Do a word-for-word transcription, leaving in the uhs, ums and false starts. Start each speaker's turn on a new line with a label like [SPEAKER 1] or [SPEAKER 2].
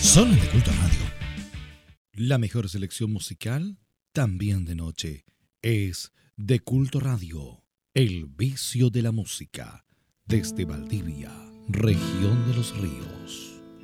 [SPEAKER 1] Solo en De Culto Radio. La mejor selección musical, también de noche, es De Culto Radio. El vicio de la música. Desde Valdivia, región de los ríos.